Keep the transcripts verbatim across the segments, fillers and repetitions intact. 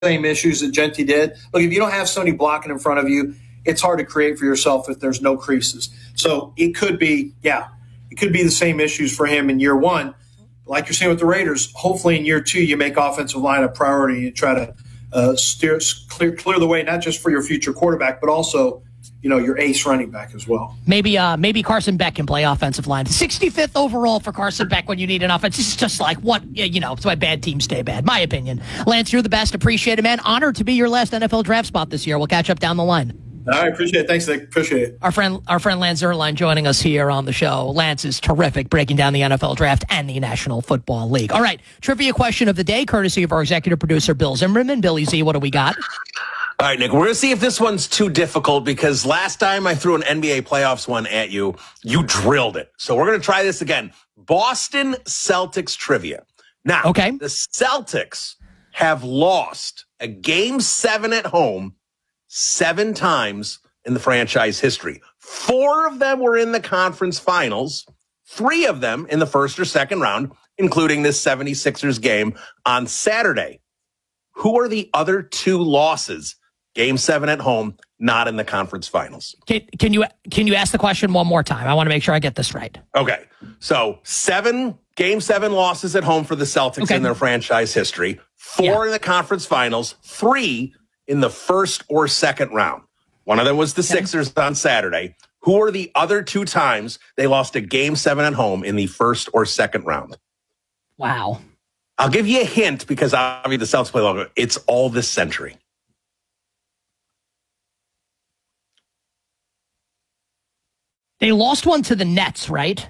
same issues that Genty did. Look, if you don't have somebody blocking in front of you, it's hard to create for yourself if there's no creases. So it could be, yeah, it could be the same issues for him in year one. Like you're saying with the Raiders, hopefully in year two you make offensive line a priority and try to uh, steer clear clear the way, not just for your future quarterback, but also, you know, your ace running back as well. Maybe uh, maybe Carson Beck can play offensive line. sixty-fifth overall for Carson Beck when you need an offense. This is just like, what, you know, it's why bad teams stay bad, my opinion. Lance, you're the best. Appreciate it, man. Honored to be your last N F L draft spot this year. We'll catch up down the line. All right, appreciate it. Thanks, Nick. Appreciate it. Our friend, our friend Lance Zierlein joining us here on the show. Lance is terrific, breaking down the N F L draft and the National Football League. All right, trivia question of the day, courtesy of our executive producer, Bill Zimmerman. Billy Z, what do we got? All right, Nick, we're going to see if this one's too difficult because last time I threw an N B A playoffs one at you, you drilled it. So we're going to try this again. Boston Celtics trivia. Now, okay. The Celtics have lost a game seven at home seven times in the franchise history. Four of them were in the conference finals, three of them in the first or second round, including this seventy-sixers game on Saturday. Who are the other two losses? Game seven at home, not in the conference finals. Can, can you can you ask the question one more time? I want to make sure I get this right. Okay. So seven game seven losses at home for the Celtics okay. in their franchise history. Four yeah. in the conference finals, three in the first or second round. One of them was the okay. Sixers on Saturday. Who are the other two times they lost a game seven at home in the first or second round? Wow. I'll give you a hint because obviously the Celtics play longer. It's all this century. They lost one to the Nets, right?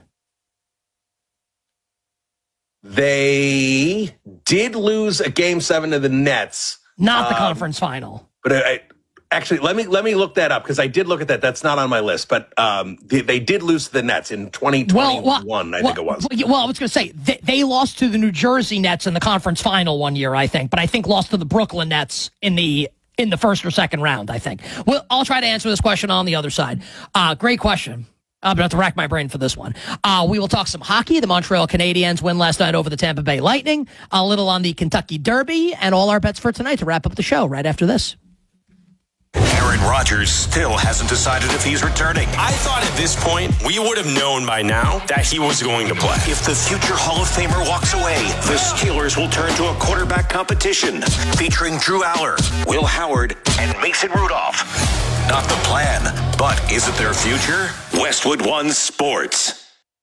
They did lose a game seven to the Nets. Not the um, conference final. But I, I, actually, let me let me look that up because I did look at that. That's not on my list. But um, they, they did lose to the Nets in twenty twenty-one, well, well, well, I think it was. Well, I was going to say, they, they lost to the New Jersey Nets in the conference final one year, I think. But I think lost to the Brooklyn Nets in the in the first or second round, I think. Well, I'll try to answer this question on the other side. Uh, great question. I'm going to have to rack my brain for this one. Uh, we will talk some hockey. The Montreal Canadiens win last night over the Tampa Bay Lightning. A little on the Kentucky Derby and all our bets for tonight to wrap up the show right after this. Aaron Rodgers still hasn't decided if he's returning. I thought at this point we would have known by now that he was going to play. If the future Hall of Famer walks away, the Steelers will turn to a quarterback competition featuring Drew Aller, Will Howard, and Mason Rudolph. Not the plan, but is it their future? Westwood One Sports.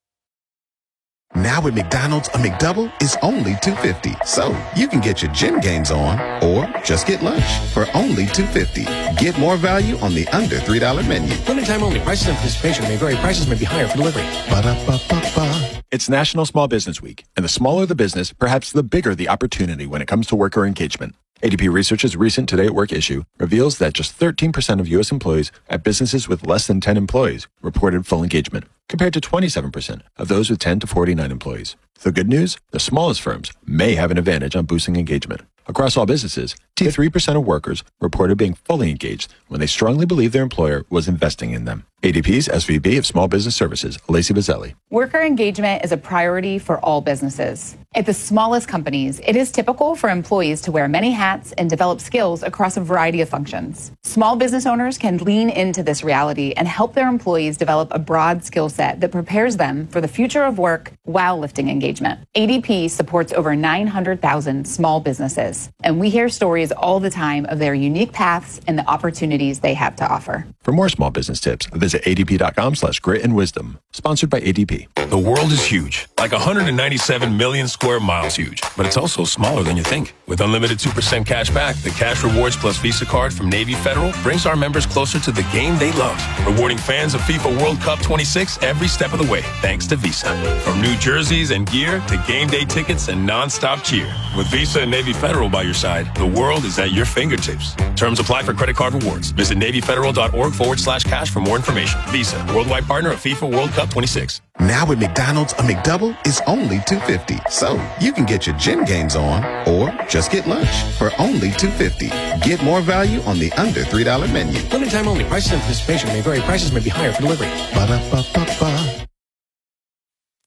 Now at McDonald's, a McDouble is only two dollars and fifty cents. So you can get your gym gains on or just get lunch for only two dollars and fifty cents. Get more value on the under three dollar menu. Limited time only. Prices and participation may vary. Prices may be higher for delivery. Ba-da-ba-ba-ba. It's National Small Business Week, and the smaller the business, perhaps the bigger the opportunity when it comes to worker engagement. A D P Research's recent Today at Work issue reveals that just thirteen percent of U S employees at businesses with less than ten employees reported full engagement, compared to twenty-seven percent of those with ten to forty-nine employees. The good news? The smallest firms may have an advantage on boosting engagement. Across all businesses, fifty-three percent of workers reported being fully engaged when they strongly believed their employer was investing in them. A D P's S V P of Small Business Services, Lacey Bazzelli. Worker engagement is a priority for all businesses. At the smallest companies, it is typical for employees to wear many hats and develop skills across a variety of functions. Small business owners can lean into this reality and help their employees develop a broad skill set that prepares them for the future of work while lifting engagement. A D P supports over nine hundred thousand small businesses, and we hear stories all the time of their unique paths and the opportunities they have to offer. For more small business tips, visit adp.com slash grit and wisdom. Sponsored by A D P. The world is huge, like one hundred ninety-seven million square miles huge, but it's also smaller than you think. With unlimited two percent cash back, the Cash Rewards Plus Visa card from Navy Federal brings our members closer to the game they love, rewarding fans of FIFA World Cup twenty-six every step of the way, thanks to Visa. From new jerseys and gear to game day tickets and non-stop cheer. With Visa and Navy Federal by your side, the world is at your fingertips. Terms apply for credit card rewards. Visit NavyFederal.org forward slash cash for more information. Visa, worldwide partner of FIFA World Cup twenty-six. Now at McDonald's, a McDouble is only two dollars and fifty cents. So you can get your gym gains on or just get lunch for only two dollars and fifty cents. Get more value on the under three dollar menu. Limited time only. Prices and participation may vary. Prices may be higher for delivery. Ba-da-ba-ba-ba.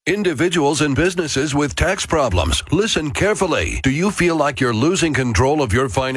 Individuals and businesses with tax problems, listen carefully. Do you feel like you're losing control of your finances?